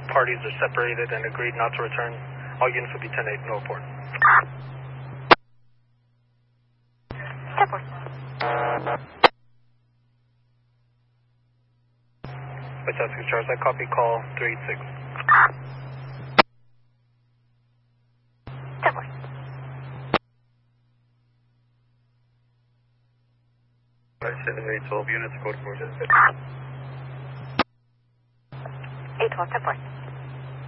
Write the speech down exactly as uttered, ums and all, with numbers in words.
parties are separated and agreed not to return. All units will be ten eight, no report. Report. West Essex Charles, I copy call three eight six. Report. five seven eight twelve units, code four. eight twelve, report.